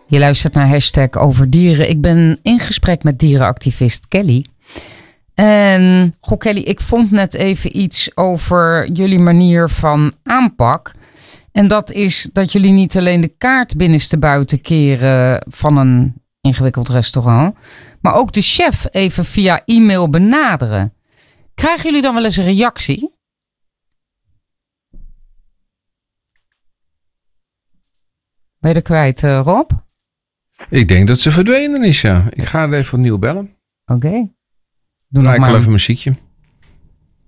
Je luistert naar Hashtag Over Dieren. Ik ben in gesprek met dierenactivist Kelly. En Kelly, ik vond net even iets over jullie manier van aanpak. En dat is dat jullie niet alleen de kaart binnenstebuiten keren van een ingewikkeld restaurant, maar ook de chef even via e-mail benaderen. Krijgen jullie dan wel eens een reactie? Ben je er kwijt, Rob? Ik denk dat ze verdwenen is, ja. Ik ga er even opnieuw bellen. Oké. Doe nog maar even een muziekje.